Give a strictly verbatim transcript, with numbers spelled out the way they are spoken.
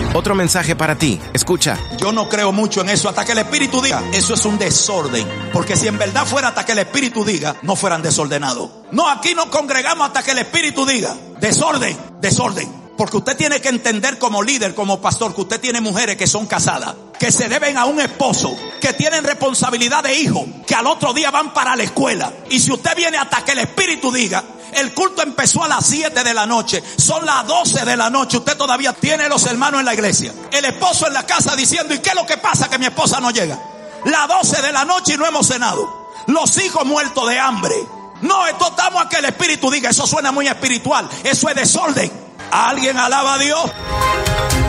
Otro mensaje para ti. Escucha. Yo no creo mucho en eso hasta que el Espíritu diga. Eso es un desorden. Porque si en verdad fuera hasta que el Espíritu diga, no fueran desordenados. No, aquí nos congregamos hasta que el Espíritu diga. Desorden, desorden. Porque usted tiene que entender como líder, como pastor, que usted tiene mujeres que son casadas, que se deben a un esposo, que tienen responsabilidad de hijos, que al otro día van para la escuela. Y si usted viene hasta que el Espíritu diga, el culto empezó a las siete de la noche, son las doce de la noche, usted todavía tiene los hermanos en la iglesia, el esposo en la casa diciendo, ¿y qué es lo que pasa? Que mi esposa no llega. Las doce de la noche y no hemos cenado. Los hijos muertos de hambre. No, esto estamos a que el Espíritu diga. Eso suena muy espiritual. Eso es desorden. ¿Alguien alaba a Dios?